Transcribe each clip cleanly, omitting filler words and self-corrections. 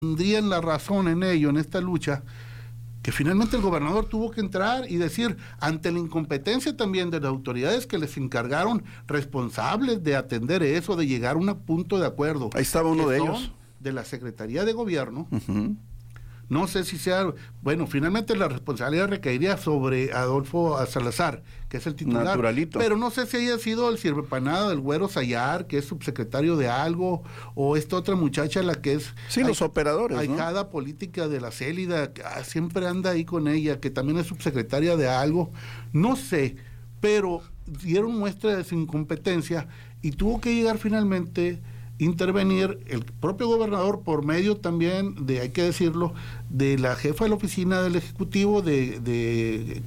tendrían la razón en ello, en esta lucha, que finalmente el gobernador tuvo que entrar y decir, ante la incompetencia también de las autoridades que les encargaron responsables de atender eso, de llegar a un punto de acuerdo. Ahí estaba uno de ellos. De la Secretaría de Gobierno. No sé si sea, bueno, finalmente la responsabilidad recaería sobre Adolfo Salazar, que es el titular. Naturalito. Pero no sé si haya sido el sirvepanada del Güero Sayar, que es subsecretario de algo, o esta otra muchacha, la que es... Sí, los operadores, ahijada política de la Célida, que siempre anda ahí con ella, que también es subsecretaria de algo. No sé, pero dieron muestra de su incompetencia y tuvo que llegar finalmente... intervenir el propio gobernador por medio también de, hay que decirlo, de la jefa de la oficina del Ejecutivo de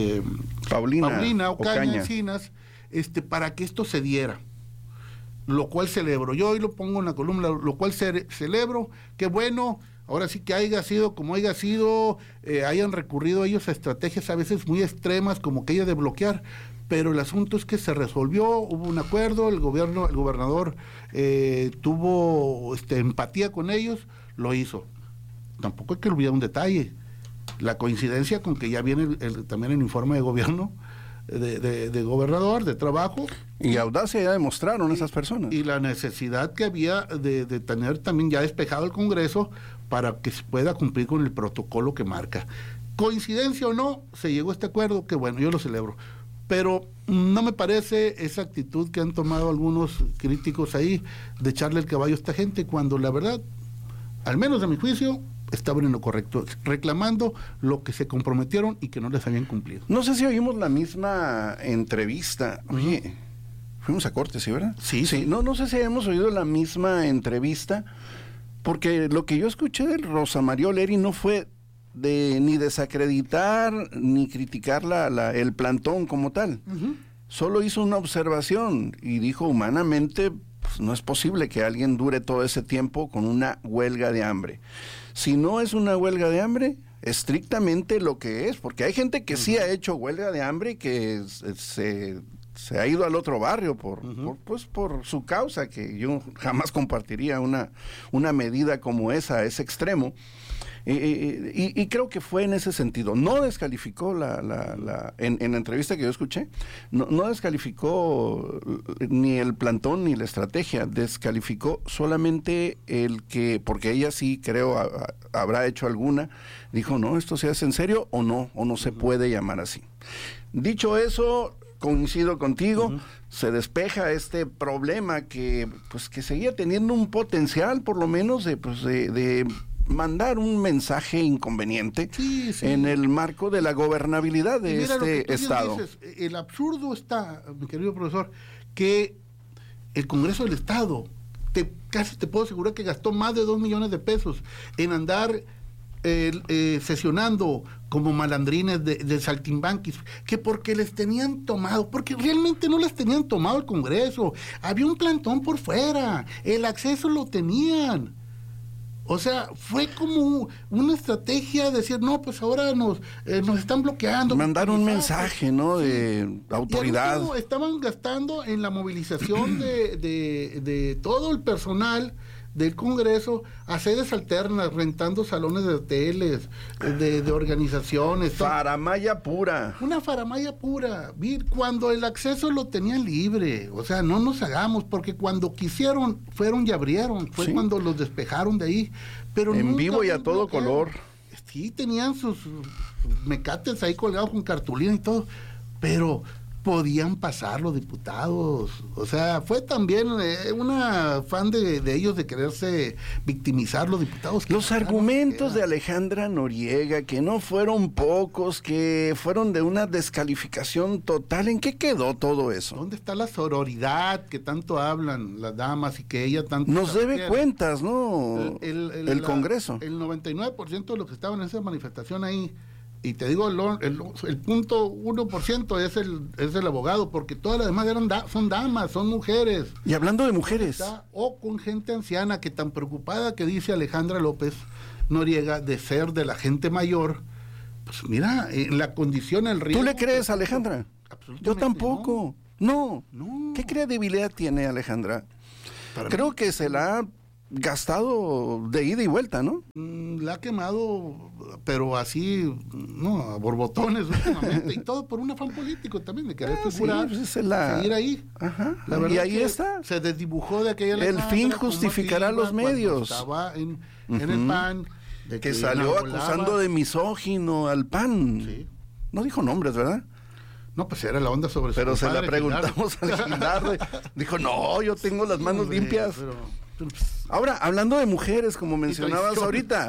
Paulina Ocaña Encinas, para que esto se diera, lo cual celebro. Yo hoy lo pongo en la columna, lo cual celebro, que bueno, ahora sí que haya sido como haya sido, hayan recurrido ellos a estrategias a veces muy extremas, como aquella de bloquear, pero el asunto es que se resolvió, hubo un acuerdo, el gobernador tuvo empatía con ellos, lo hizo. Tampoco hay que olvidar un detalle, la coincidencia con que ya viene también el informe de gobierno, de gobernador, de trabajo. Y audacia ya demostraron esas personas. Y la necesidad que había de tener también ya despejado el Congreso para que se pueda cumplir con el protocolo que marca. Coincidencia o no, se llegó a este acuerdo, que bueno, yo lo celebro. Pero no me parece esa actitud que han tomado algunos críticos ahí de echarle el caballo a esta gente, cuando la verdad, al menos a mi juicio, estaban en lo correcto, reclamando lo que se comprometieron y que no les habían cumplido. No sé si oímos la misma entrevista. Oye, fuimos a corte, ¿sí, verdad? Sí. No sé si habíamos oído la misma entrevista, porque lo que yo escuché de Rosa María Oleri no fue ni desacreditar ni criticar el plantón como tal. Solo hizo una observación y dijo, humanamente pues, no es posible que alguien dure todo ese tiempo con una huelga de hambre. Si no es una huelga de hambre, estrictamente lo que es, porque hay gente que sí ha hecho huelga de hambre y que se ha ido al otro barrio por su causa, que yo jamás compartiría una medida como esa, a ese extremo. Y creo que fue en ese sentido. No descalificó en la entrevista que yo escuché, no descalificó ni el plantón ni la estrategia, descalificó solamente porque ella sí creo habrá hecho alguna, dijo, no, esto se hace en serio o no se puede llamar así. Dicho eso, coincido contigo, se despeja este problema que seguía teniendo un potencial, por lo menos, de mandar un mensaje inconveniente en el marco de la gobernabilidad de este Estado. Dices, el absurdo está, mi querido profesor, que el Congreso del Estado, casi te puedo asegurar que gastó más de 2 millones de pesos en andar sesionando como malandrines de saltimbanquis, que porque les tenían tomado, porque realmente no les tenían tomado el Congreso, había un plantón por fuera, el acceso lo tenían. O sea, fue como una estrategia de decir, no, pues ahora nos están bloqueando. Mandar un mensaje, ¿no? De autoridad. Y estaban gastando en la movilización de todo el personal del Congreso a sedes alternas, rentando salones de hoteles, de organizaciones. Faramaya pura. Una faramaya pura. Cuando el acceso lo tenían libre. O sea, no nos hagamos, porque cuando quisieron, fueron y abrieron. Fue cuando los despejaron de ahí. Pero en vivo y a todo color. Sí, tenían sus mecates ahí colgados con cartulina y todo. Pero podían pasar los diputados. O sea, fue también un afán de ellos de quererse victimizar los diputados. Los argumentos de Alejandra Noriega, que no fueron pocos, que fueron de una descalificación total, ¿en qué quedó todo eso? ¿Dónde está la sororidad que tanto hablan las damas y que ella tanto... Nos debe cuentas, ¿no? El Congreso. El 99% de los que estaban en esa manifestación ahí, y te digo, el 0.1% es el abogado, porque todas las demás son damas, son mujeres. Y hablando de mujeres. O con gente anciana, que tan preocupada que dice Alejandra López Noriega de ser de la gente mayor, pues mira, en la condición, el riesgo... ¿Tú le crees a Alejandra? Absolutamente. Yo tampoco. No. ¿Qué credibilidad tiene Alejandra? Creo que se la ha gastado de ida y vuelta, ¿no? La ha quemado, pero así, no, a borbotones últimamente, y todo por un afán político también, de querer figurar, sí, pues seguir ahí. Ajá. La verdad Y ahí que está. se desdibujó de aquella El fin justificará los medios. Estaba en el PAN. De que salió acusando de misógino al PAN. Sí. No dijo nombres, ¿verdad? No, pues era la onda sobre su Pero se la compadre, preguntamos al Gildardo. Dijo, no, yo tengo las manos limpias. Pero Ahora, hablando de mujeres, como mencionabas ahorita,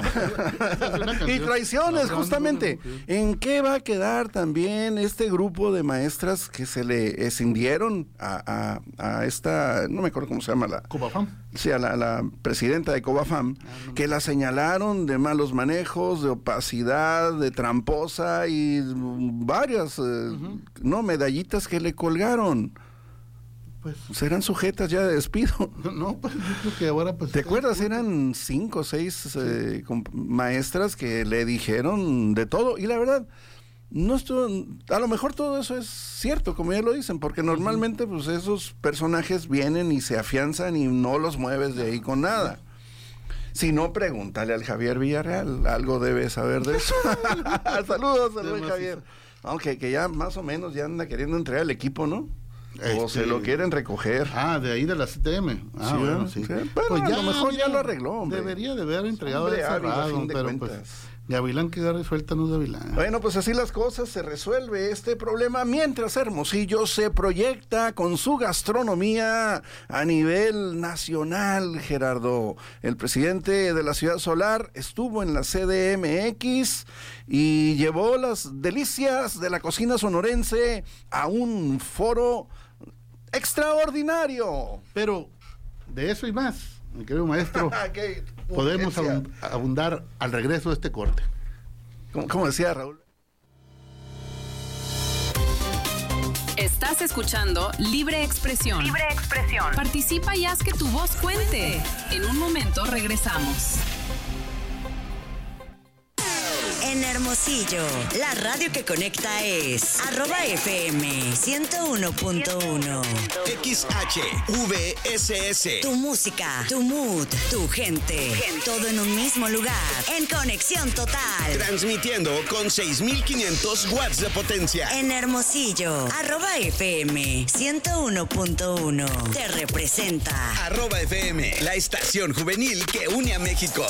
y traiciones, justamente, ¿en qué va a quedar también este grupo de maestras que se le escindieron a esta, no me acuerdo cómo se llama la... Cobafam. Sí, a la presidenta de Cobafam, que la señalaron de malos manejos, de opacidad, de tramposa y varias, medallitas que le colgaron. Pues serán sujetas ya de despido. No, pues yo creo que ahora pues... ¿Te acuerdas? Eran 5 o 6 maestras que le dijeron de todo, y la verdad, no estuvo, a lo mejor todo eso es cierto, como ya lo dicen, porque normalmente pues esos personajes vienen y se afianzan y no los mueves de ahí con nada. Si no, pregúntale al Javier Villarreal, algo debe saber de eso. Saludos al buen Javier. Aunque que ya más o menos ya anda queriendo entregar el equipo, ¿no? O se lo quieren recoger. De ahí de la CTM. Sí, bueno, sí. Bueno, pues ya, a lo mejor ya lo arregló, hombre. Debería de haber entregado hombre, ese rato, pero cuentas. pues Gavilán que agarre suelta no es Gavilán. Bueno, pues así las cosas, se resuelve este problema mientras Hermosillo se proyecta con su gastronomía a nivel nacional, Gerardo. El presidente de la Ciudad Solar estuvo en la CDMX y llevó las delicias de la cocina sonorense a un foro extraordinario. Pero de eso y más, mi querido maestro, podemos abundar al regreso de este corte. ¿Cómo decía Raúl? Estás escuchando Libre Expresión. Libre Expresión. Participa y haz que tu voz cuente. En un momento regresamos. En Hermosillo, la radio que conecta es @FM 101.1. XHVSS. Tu música, tu mood, tu gente. Todo en un mismo lugar. En conexión total. Transmitiendo con 6,500 watts de potencia. En Hermosillo, @FM 101.1. Te representa. @FM, la estación juvenil que une a México.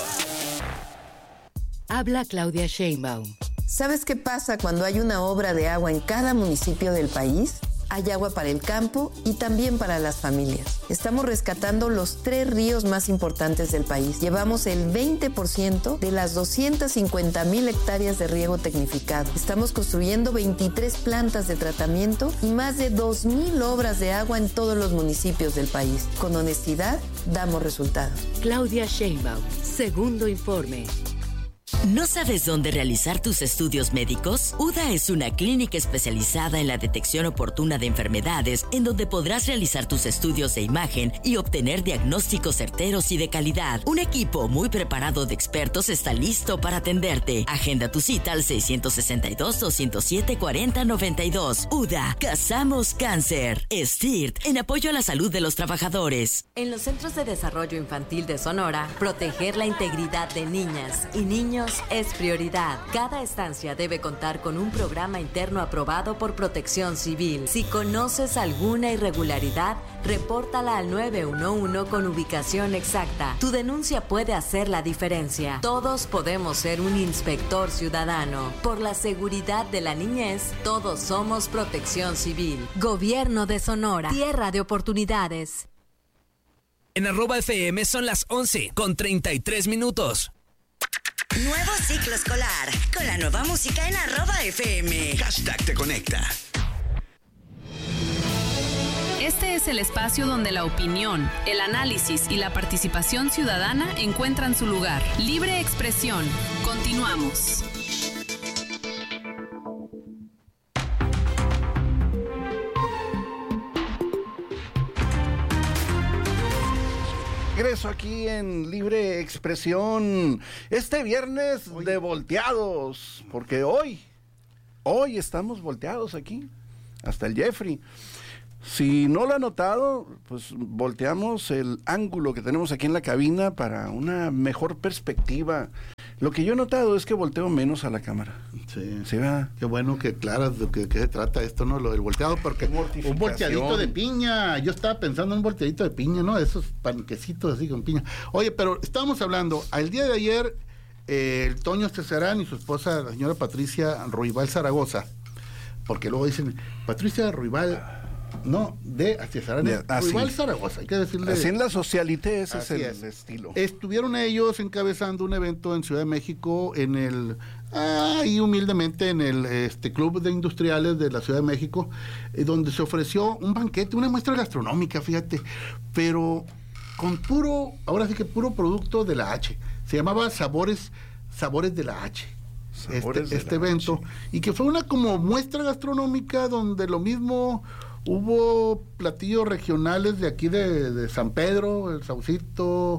Habla Claudia Sheinbaum. ¿Sabes qué pasa cuando hay una obra de agua en cada municipio del país? Hay agua para el campo y también para las familias. Estamos rescatando los 3 ríos más importantes del país. Llevamos el 20% de las 250,000 hectáreas de riego tecnificado. Estamos construyendo 23 plantas de tratamiento y más de 2,000 obras de agua en todos los municipios del país. Con honestidad, damos resultados. Claudia Sheinbaum, segundo informe. ¿No sabes dónde realizar tus estudios médicos? UDA es una clínica especializada en la detección oportuna de enfermedades, en donde podrás realizar tus estudios de imagen y obtener diagnósticos certeros y de calidad. Un equipo muy preparado de expertos está listo para atenderte. Agenda tu cita al 662-207-4092. UDA, cazamos cáncer. STIRT, en apoyo a la salud de los trabajadores. En los Centros de Desarrollo Infantil de Sonora, proteger la integridad de niñas y niños es prioridad. Cada estancia debe contar con un programa interno aprobado por Protección Civil. Si conoces alguna irregularidad, repórtala al 911 con ubicación exacta. Tu denuncia puede hacer la diferencia. Todos podemos ser un inspector ciudadano. Por la seguridad de la niñez, todos somos Protección Civil. Gobierno de Sonora. Tierra de oportunidades. En @FM son las 11:33. Nuevo ciclo escolar, con la nueva música en @FM. #te conecta. Este es el espacio donde la opinión, el análisis y la participación ciudadana encuentran su lugar. Libre Expresión. Continuamos. Regreso aquí en Libre Expresión, este viernes de volteados, porque hoy estamos volteados aquí, hasta el Jeffrey. Si no lo ha notado, pues volteamos el ángulo que tenemos aquí en la cabina para una mejor perspectiva. Lo que yo he notado es que volteo menos a la cámara. Sí. ¿Sí, verdad? Qué bueno que aclaras de qué se trata esto, ¿no? Lo del volteado, porque un volteadito de piña. Yo estaba pensando en un volteadito de piña, ¿no? Esos panquecitos así con piña. Oye, pero estábamos hablando, al día de ayer, el Toño Cesarán y su esposa, la señora Patricia Ruibal Zaragoza, porque luego dicen, Patricia Ruibal... No, de Cesarán Ruibal Zaragoza, hay que decirle. Así en la socialité, ese es el estilo. Estuvieron ellos encabezando un evento en Ciudad de México, en el, ahí humildemente, en el Club de Industriales de la Ciudad de México, donde se ofreció un banquete, una muestra gastronómica, fíjate, pero con puro, ahora sí que puro producto de la H. Se llamaba Sabores de la H. Este evento, y que fue una como muestra gastronómica donde lo mismo hubo platillos regionales de aquí de San Pedro, el saucito,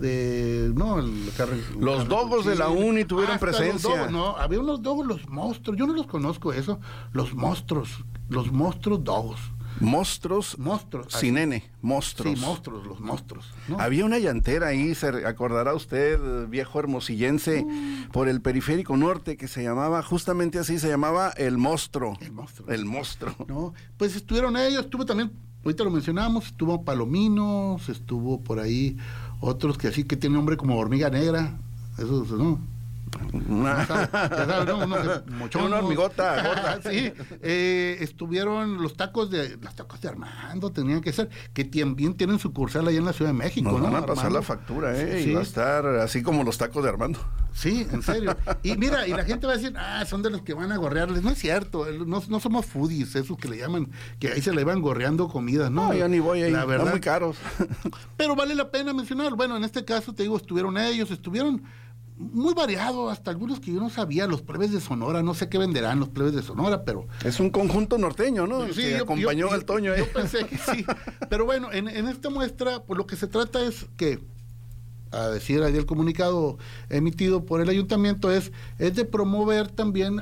los dogos de la uni tuvieron presencia. Había unos dogos, los monstruos, yo no los conozco eso, los monstruos dogos. Monstruos sin N, monstruos. Sí, los monstruos, ¿no? Había una llantera ahí, se acordará usted, viejo hermosillense, por el periférico norte, que se llamaba, justamente así, se llamaba El Monstruo. El Monstruo. No, pues estuvieron ellos, estuvo también, ahorita lo mencionamos, estuvo Palominos, estuvo por ahí otros que así, que tiene nombre como Hormiga Negra, esos, ¿no? Una hormigota gorda. Sí, estuvieron los tacos de Armando, tenían que ser, que también tienen sucursal allá en la Ciudad de México. Nos van a pasar la factura, sí. Y va a estar así como los tacos de Armando. Sí, en serio. Y mira, y la gente va a decir, son de los que van a gorrearles. No es cierto, no somos foodies, esos que le llaman, que ahí se le van gorreando comidas, ¿no? No, yo ni voy ahí, la verdad, están muy caros. Pero vale la pena mencionar. Bueno, en este caso, te digo, estuvieron muy variado, hasta algunos que yo no sabía, los plebes de Sonora, no sé qué venderán los plebes de Sonora, pero... Es un conjunto norteño, ¿no? Sí, que acompañó al Toño. Yo pensé que sí, pero bueno, en esta muestra, pues lo que se trata es que, a decir ahí el comunicado emitido por el ayuntamiento, es de promover también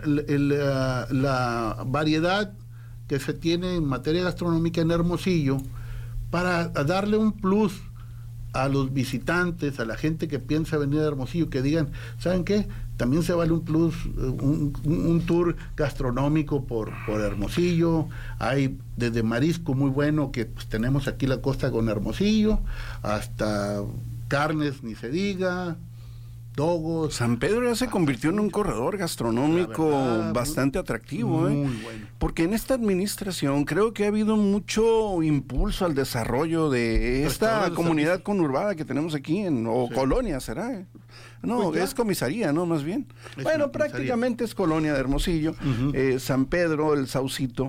la variedad que se tiene en materia gastronómica en Hermosillo, para darle un plus a los visitantes, a la gente que piensa venir a Hermosillo, que digan, ¿saben qué? También se vale un plus, un tour gastronómico por Hermosillo. Hay desde marisco muy bueno, que pues, tenemos aquí la costa con Hermosillo, hasta carnes, ni se diga, dogos. San Pedro ya se convirtió en un corredor gastronómico bastante atractivo, muy bueno. Porque en esta administración creo que ha habido mucho impulso al desarrollo de esta comunidad conurbada que tenemos aquí, colonia, ¿será? No, pues es comisaría, ¿no? Más bien. Bueno, prácticamente es colonia de Hermosillo, San Pedro, el Saucito.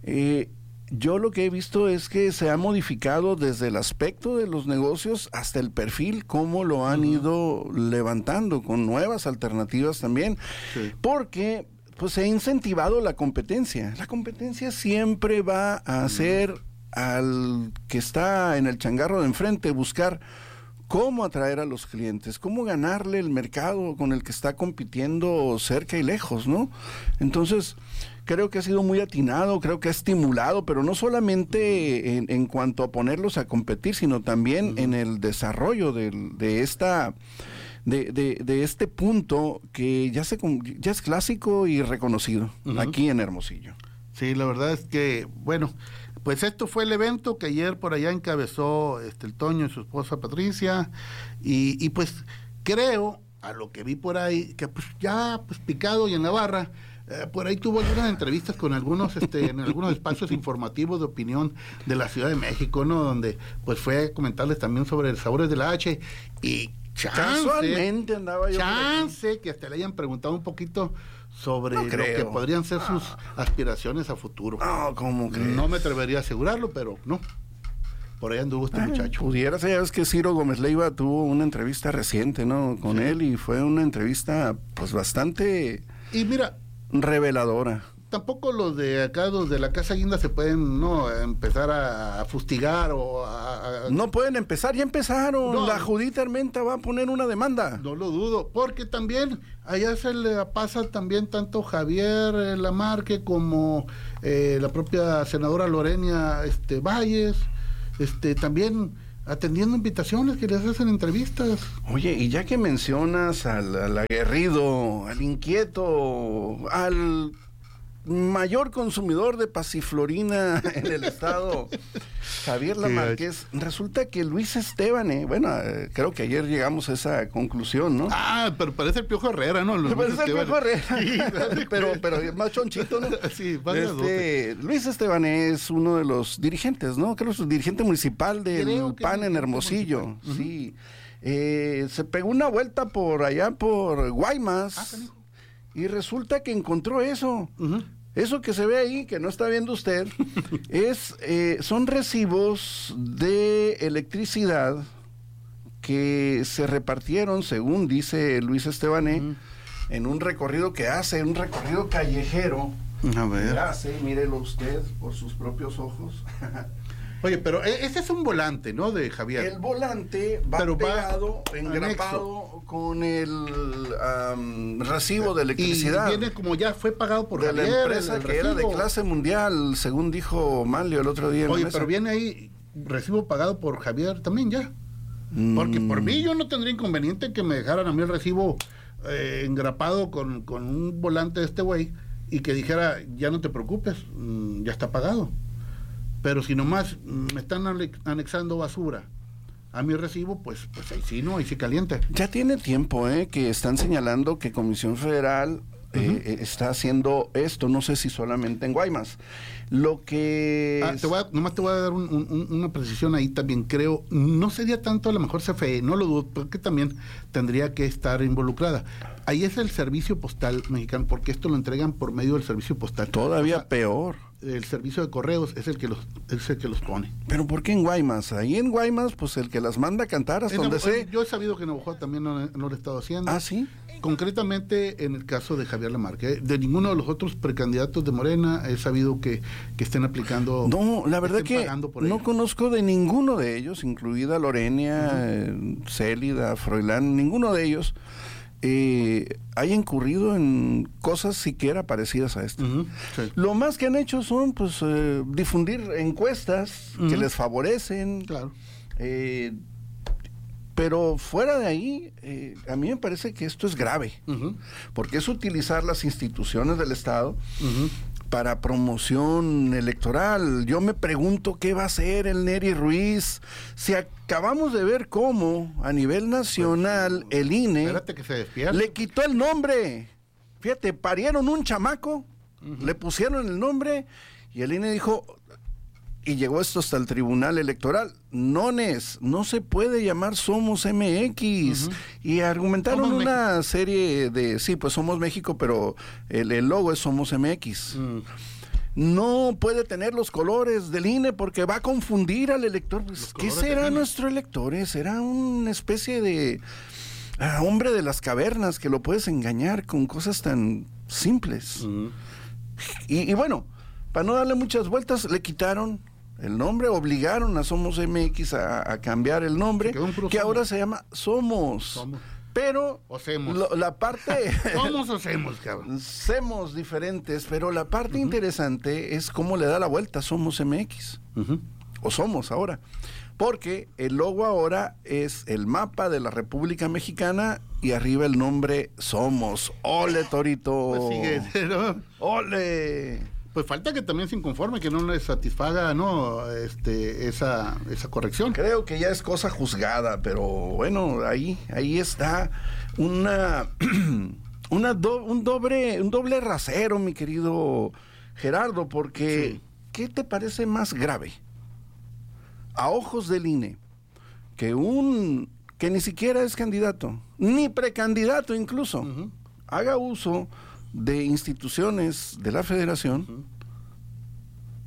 Yo lo que he visto es que se ha modificado desde el aspecto de los negocios hasta el perfil, cómo lo han ido levantando con nuevas alternativas también, porque pues se ha incentivado la competencia. La competencia siempre va a hacer al que está en el changarro de enfrente buscar cómo atraer a los clientes, cómo ganarle el mercado con el que está compitiendo cerca y lejos, ¿no? Entonces, creo que ha sido muy atinado, creo que ha estimulado, pero no solamente en cuanto a ponerlos a competir, sino también en el desarrollo de este punto que ya es clásico y reconocido aquí en Hermosillo. Sí, la verdad es que, bueno, pues esto fue el evento que ayer por allá encabezó el Toño y su esposa Patricia, y pues creo, a lo que vi por ahí, que pues ya pues picado y en la barra, por ahí tuvo algunas entrevistas con algunos en algunos espacios informativos de opinión de la Ciudad de México, ¿no? Donde pues fue a comentarles también sobre los sabores de la H, y casualmente andaba yo que hasta le hayan preguntado un poquito sobre lo que podrían ser sus aspiraciones a futuro. No, ¿cómo crees? No me atrevería a asegurarlo, pero no. Por ahí anduvo este muchacho. Pudiera ser, es que Ciro Gómez Leiva tuvo una entrevista reciente, ¿no? Con él, y fue una entrevista pues bastante y mira, reveladora. tampoco los de acá, los de la Casa Guinda se pueden empezar a fustigar o No pueden empezar, ya empezaron. No. La Judith Armenta va a poner una demanda. No lo dudo, porque también allá se le pasa también tanto Javier Lamarque como la propia senadora Lorena Valles, también atendiendo invitaciones que les hacen entrevistas. Oye, y ya que mencionas al aguerrido, al inquieto, al mayor consumidor de pasiflorina en el estado, Javier Lamarque, resulta que Luis Esteban, creo que ayer llegamos a esa conclusión, ¿no? Pero parece el Piojo Herrera, ¿no? Parece el Piojo Herrera, pero más chonchito, ¿no? Sí, Luis Esteban es uno de los dirigentes, ¿no? Creo que es el dirigente municipal del PAN en Hermosillo, sí. Se pegó una vuelta por allá, por Guaymas, y resulta que encontró eso. Eso que se ve ahí, que no está viendo usted, son recibos de electricidad que se repartieron, según dice Luis Estebané, en un recorrido que hace, un recorrido callejero. A ver. Que hace, mírelo usted por sus propios ojos. Oye, pero ese es un volante, ¿no? De Javier. El volante va pegado, engrapado con el recibo de electricidad. Y viene como ya fue pagado por de Javier, la empresa que era de clase mundial, según dijo Manlio el otro día. Oye, pero viene ahí recibo pagado por Javier también ya. Porque por mí yo no tendría inconveniente que me dejaran a mí el recibo engrapado con un volante de este güey y que dijera, ya no te preocupes, ya está pagado. Pero si nomás me están anexando basura a mi recibo, pues ahí sí, ahí sí calienta. Ya tiene tiempo que están señalando que Comisión Federal está haciendo esto, no sé si solamente en Guaymas. Lo que... Nomás te voy a dar una precisión ahí también, creo, no sería tanto a lo mejor CFE, no lo dudo, porque también tendría que estar involucrada. Ahí es el Servicio Postal Mexicano, porque esto lo entregan por medio del Servicio Postal. Todavía peor. El servicio de correos es el que los pone. ¿Pero por qué en Guaymas? Ahí en Guaymas, pues el que las manda a cantar hasta donde sé. Yo he sabido que en Navajo también no lo he estado haciendo. ¿Ah, sí? Concretamente en el caso de Javier Lamarque. De ninguno de los otros precandidatos de Morena he sabido que estén aplicando. No, la verdad que no conozco de ninguno de ellos, incluida Lorena, Célida, Froilán, ninguno de ellos haya incurrido en cosas siquiera parecidas a esto. Sí. Lo más que han hecho son pues difundir encuestas que les favorecen. Claro. Pero fuera de ahí, a mí me parece que esto es grave, porque es utilizar las instituciones del Estado para promoción electoral. Yo me pregunto qué va a hacer el Neri Ruiz, si acabamos de ver cómo a nivel nacional el INE que se despierte. Le quitó el nombre. Fíjate, parieron un chamaco, le pusieron el nombre y el INE dijo, y llegó esto hasta el Tribunal Electoral, no se puede llamar Somos MX. Y argumentaron Somos una México. serie de, sí, pues Somos México, pero el logo es Somos MX. No puede tener los colores del INE porque va a confundir al elector. Pues, ¿qué será nuestro elector? ¿Será una especie de hombre de las cavernas que lo puedes engañar con cosas tan simples? Y bueno, para no darle muchas vueltas, le quitaron el nombre, obligaron a Somos MX a cambiar el nombre, que ahora se llama Somos. Pero la parte... ¿Somos o semos, cabrón? Semos diferentes, pero la parte interesante es cómo le da la vuelta Somos MX. O Somos ahora. Porque el logo ahora es el mapa de la República Mexicana y arriba el nombre Somos. ¡Ole, Torito! Pues sigue, ¿no? ¡Ole! Pues falta que también se inconforme, que no le satisfaga, esa corrección. Creo que ya es cosa juzgada, pero bueno, ahí está un doble rasero, mi querido Gerardo, porque sí. ¿Qué te parece más grave? A ojos del INE, que ni siquiera es candidato, ni precandidato incluso, haga uso de instituciones de la Federación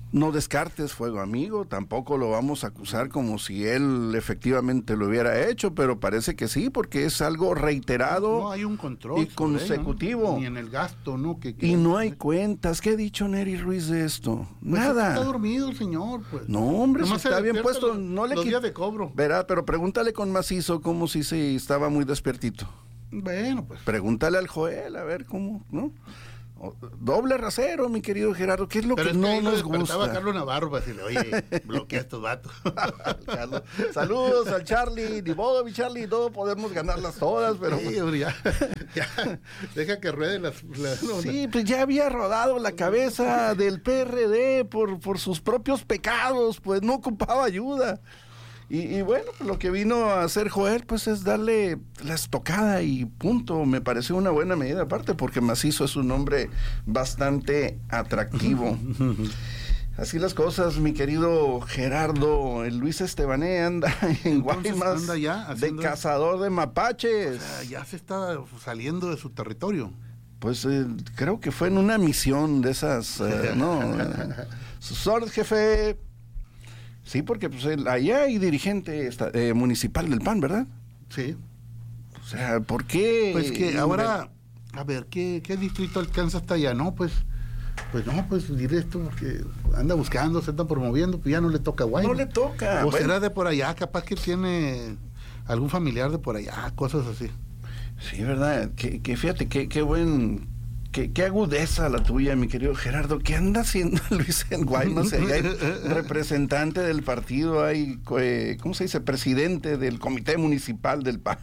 No descartes fuego amigo, tampoco lo vamos a acusar como si él efectivamente lo hubiera hecho, pero parece que sí, porque es algo reiterado. No hay un control y consecutivo. ¿no? Ni en el gasto, ¿no? Y no hay cuentas. ¿Qué ha dicho Neri Ruiz de esto? Pues nada. Está dormido el señor, pues. No, hombre, Nomás si está bien puesto. No le los días de cobro. Verá, pero pregúntale con Macizo cómo si se estaba muy despiertito. Bueno, pues. Pregúntale al Joel, a ver cómo, ¿no? Doble rasero, mi querido Gerardo, ¿qué es lo pero que es no nos gusta? Estaba Carlos Navarro para decirle, oye, bloquea a estos vatos. Carlos, saludos al Charlie, ni modo, mi Charlie, no podemos ganarlas todas, pero... Sí, hombre, ya, deja que rueden las no, sí, pues ya había rodado la cabeza del PRD por sus propios pecados, pues no ocupaba ayuda. Y bueno, pues lo que vino a hacer Joel, pues es darle la estocada y punto. Me pareció una buena medida, aparte porque Macizo es un hombre bastante atractivo. Así las cosas, mi querido Gerardo. El Luis Estebané anda en Guaymas, anda ya haciendo... de cazador de mapaches. O sea, ya se está saliendo de su territorio. Pues creo que fue en una misión de esas, ¿no? Sus órdenes, jefe. Sí, porque pues allá hay dirigente municipal del PAN, ¿verdad? Sí. O sea, ¿por qué? Pues que ahora, a ver, ¿qué distrito alcanza hasta allá? No, pues diré esto porque anda buscando, se está promoviendo, pues ya no le toca a Guaymas. No le toca. O será de por allá, capaz que tiene algún familiar de por allá, cosas así. Sí, ¿verdad? Que fíjate, qué buen... Qué agudeza la tuya, mi querido Gerardo. ¿Qué anda haciendo Luis en Guaymas? Hay representante del partido, hay, ¿cómo se dice? Presidente del comité municipal del PAN.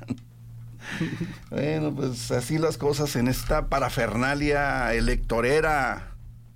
Bueno, pues así las cosas en esta parafernalia electorera.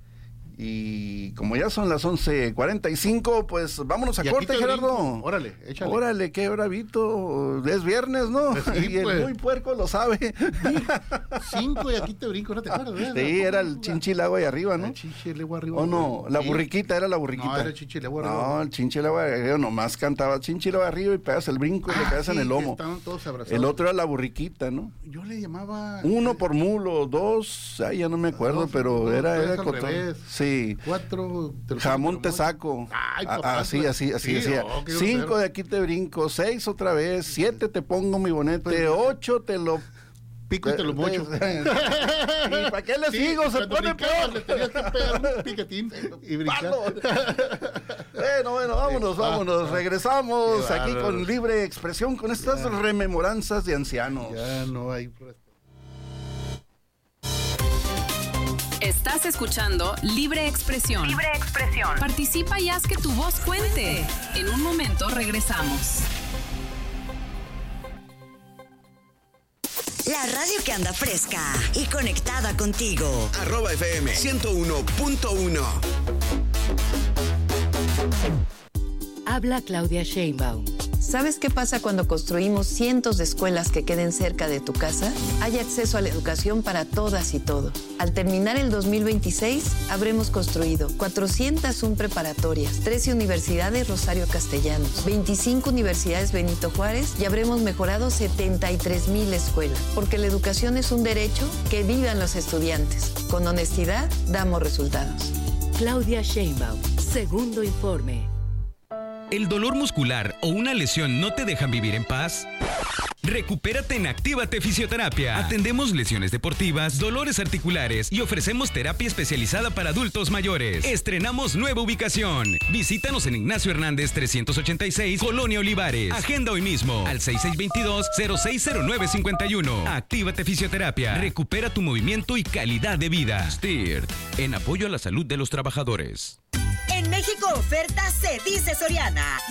Y como ya son las 11:45, pues vámonos a corte, Gerardo. Órale, échale. Órale, qué bravito. Es viernes, ¿no? Pues sí, y el pues. muy puerco lo sabe. 5 y aquí te brinco, ¿no te acuerdas? Sí, era el chinchilagua ahí arriba, ¿no? El chinchilagua arriba. ¿O no? La burriquita, era la burriquita. No, era el chinchilagua arriba. No, el chinchilagua arriba, nomás cantaba chinchilagua arriba y pegas el brinco y le pegas en el lomo. Estaban todos abrazados. El otro era la burriquita, ¿no? Yo le llamaba... 1 por mulo, 2, ya no me acuerdo, dos, pero dos, era tres al cotorreo. revés. Sí. 4... Jamón te saco. Ay, papá, así decía. 5 de aquí te brinco, 6 otra vez, 7 te pongo mi bonete, 8 te lo pico y te lo mocho. ¿Y para qué le sigo? Se pone peor. Le tenías que pegar un piquetín y brincar. Bueno, vámonos. Regresamos aquí con Libre Expresión, con estas rememoranzas de ancianos. Ya no hay... Estás escuchando Libre Expresión. Libre Expresión. Participa y haz que tu voz cuente. En un momento regresamos. La radio que anda fresca y conectada contigo. @FM 101.1. Habla Claudia Sheinbaum. ¿Sabes qué pasa cuando construimos cientos de escuelas que queden cerca de tu casa? Hay acceso a la educación para todas y todos. Al terminar el 2026, habremos construido 401 preparatorias, 13 universidades Rosario Castellanos, 25 universidades Benito Juárez y habremos mejorado 73,000 escuelas. Porque la educación es un derecho, que vivan los estudiantes. Con honestidad, damos resultados. Claudia Sheinbaum, segundo informe. ¿El dolor muscular o una lesión no te dejan vivir en paz? Recupérate en Actívate Fisioterapia. Atendemos lesiones deportivas, dolores articulares y ofrecemos terapia especializada para adultos mayores. Estrenamos nueva ubicación. Visítanos en Ignacio Hernández 386, Colonia Olivares. Agenda hoy mismo al 6622-060951. Actívate Fisioterapia. Recupera tu movimiento y calidad de vida. STIRT, en apoyo a la salud de los trabajadores. En México oferta se dice Soriana.